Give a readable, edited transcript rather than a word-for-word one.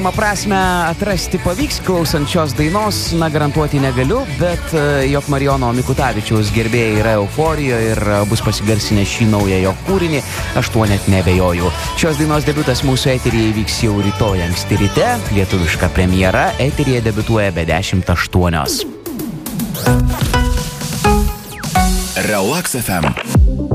Prasme atrasti pavyks klausant šios dainos, garantuoti negaliu, bet jog Marijono Mikutavičiaus gerbėjai yra euforijoje ir bus pasigarsinę šį naują jo kūrinį, aš tuo net nebejoju. Šios dainos debiutas mūsų eteryje įvyks jau rytoj anksti ryte, lietuviška premjera eteryje debiutuoja be 10:08. Relax FM.